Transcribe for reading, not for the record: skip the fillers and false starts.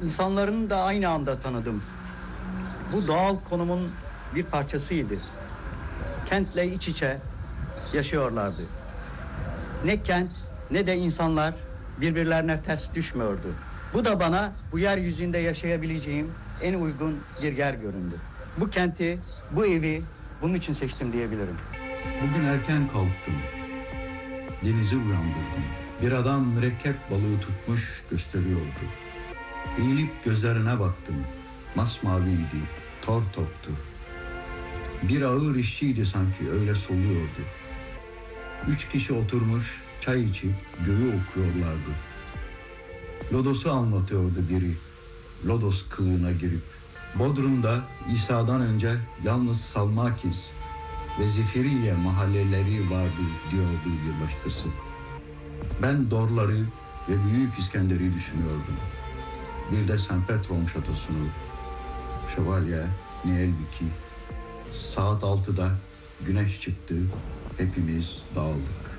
İnsanlarını da aynı anda tanıdım. Bu doğal konumun bir parçasıydı. Kentle iç içe yaşıyorlardı. Ne kent ne de insanlar birbirlerine ters düşmüyordu. Bu da bana bu yeryüzünde yaşayabileceğim en uygun bir yer göründü. Bu kenti, bu evi bunun için seçtim diyebilirim. Bugün erken kalktım. Denizi uyandırdım. Bir adam mürekkep balığı tutmuş gösteriyordu. Eğilip gözlerine baktım. Masmaviydi, tor toptu. Bir ağır işçiydi sanki, öyle soluyordu. 3 kişi oturmuş, çay içip göğü okuyorlardı. Lodos'u anlatıyordu biri, Lodos kılığına girip. Bodrum'da İsa'dan önce yalnız Salmakis ve Zifiriye mahalleleri vardı diyordu bir başkası. Ben Dorları ve Büyük İskender'i düşünüyordum. Bir de St. Petron şatosunu, Şövalye Nielviki. Saat 6'da güneş çıktı, hepimiz dağıldık.